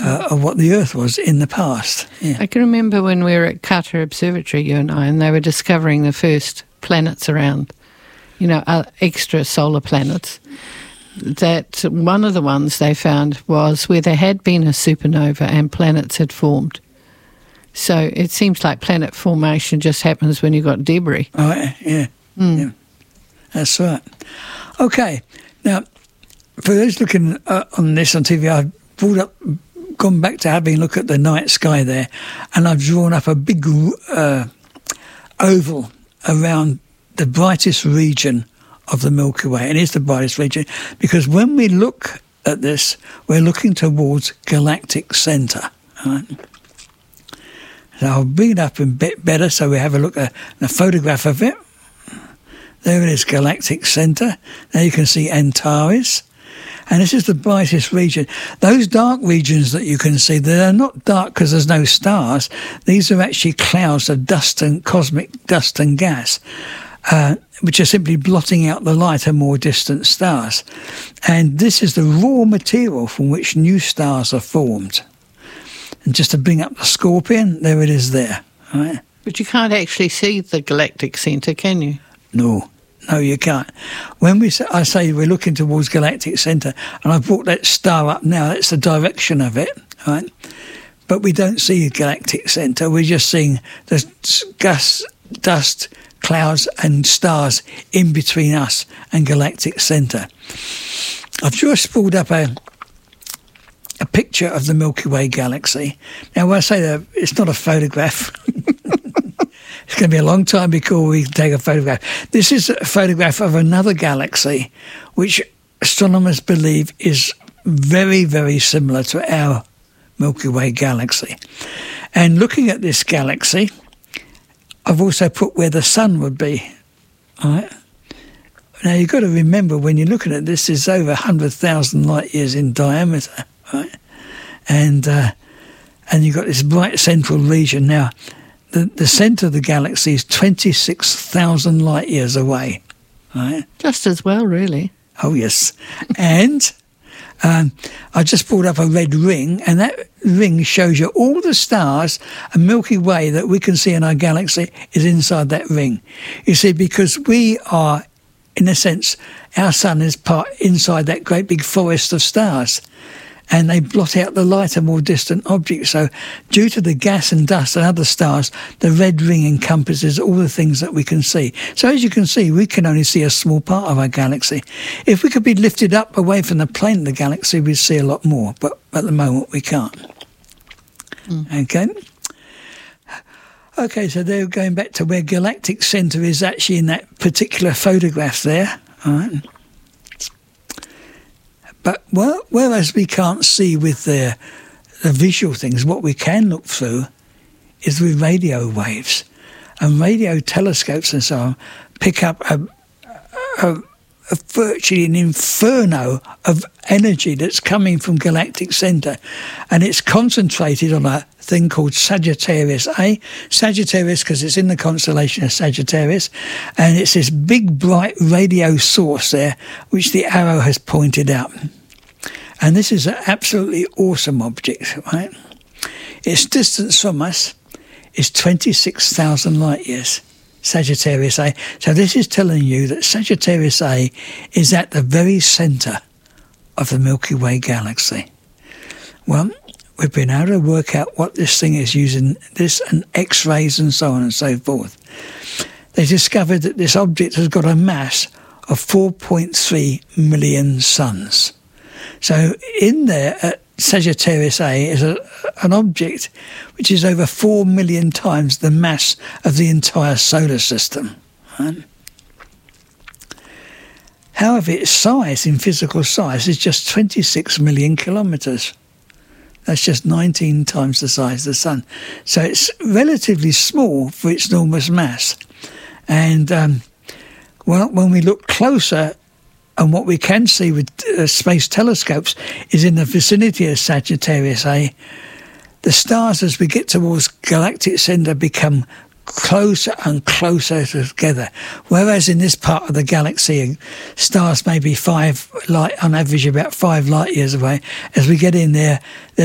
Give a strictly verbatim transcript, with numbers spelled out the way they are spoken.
uh, of what the Earth was in the past. Yeah. I can remember when we were at Carter Observatory, you and I, and they were discovering the first planets around, you know, uh, extra solar planets, that one of the ones they found was where there had been a supernova and planets had formed. So it seems like planet formation just happens when you've got debris. Oh, yeah, yeah, mm. yeah. That's right. Okay, now, for those looking uh, on this on T V, I've brought up, gone back to having a look at the night sky there, and I've drawn up a big uh, oval around the brightest region of the Milky Way. It is the brightest region because when we look at this, we're looking towards galactic centre. Right? So I'll bring it up a bit better so we have a look at a photograph of it. There it is, galactic centre. Now you can see Antares. And this is the brightest region. Those dark regions that you can see, they're not dark because there's no stars. These are actually clouds of dust and cosmic dust and gas, uh, which are simply blotting out the light of more distant stars. And this is the raw material from which new stars are formed. And just to bring up the Scorpion, there it is there. Right? But you can't actually see the galactic centre, can you? No, no, you can't. When we say, I say we're looking towards galactic centre, and I've brought that star up now, that's the direction of it, right? But we don't see the galactic centre, we're just seeing the gas, dust, clouds and stars in between us and galactic centre. I've just pulled up a a picture of the Milky Way galaxy. Now, when I say that, it's not a photograph. It's going to be a long time before we can take a photograph. This is a photograph of another galaxy, which astronomers believe is very, very similar to our Milky Way galaxy. And looking at this galaxy, I've also put where the sun would be. All right? Now, you've got to remember, when you're looking at this, it's over one hundred thousand light years in diameter, right? And uh, and you've got this bright central region. Now, the, the centre of the galaxy is twenty-six thousand light years away, right? Just as well, really. Oh, yes. And um, I just brought up a red ring, and that ring shows you all the stars and Milky Way that we can see in our galaxy is inside that ring. You see, because we are, in a sense, our sun is part inside that great big forest of stars, and they blot out the light of more distant objects. So due to the gas and dust and other stars, the red ring encompasses all the things that we can see. So as you can see, we can only see a small part of our galaxy. If we could be lifted up away from the plane of the galaxy, we'd see a lot more, but at the moment we can't. Mm. Okay. Okay, so they're going back to where galactic centre is actually in that particular photograph there. All right. But well, whereas we can't see with the, the visual things, what we can look through is with radio waves. And radio telescopes and so on pick up a, a, a virtually an inferno of energy that's coming from galactic centre. And it's concentrated on a thing called Sagittarius A. Sagittarius because it's in the constellation of Sagittarius. And it's this big bright radio source there, which the arrow has pointed out. And this is an absolutely awesome object, right? Its distance from us is twenty-six thousand light years, Sagittarius A. So this is telling you that Sagittarius A is at the very centre of the Milky Way galaxy. Well, we've been able to work out what this thing is using this and X-rays and so on and so forth. They discovered that this object has got a mass of four point three million suns. So in there at Sagittarius A is a, an object which is over four million times the mass of the entire solar system. Right? However, its size, in physical size, is just twenty-six million kilometres. That's just nineteen times the size of the Sun. So it's relatively small for its enormous mass. And, um, well, when we look closer, and what we can see with uh, space telescopes is in the vicinity of Sagittarius A, the stars, as we get towards galactic centre, become closer and closer together. Whereas in this part of the galaxy, stars may be five light, on average about five light years away. As we get in there, they're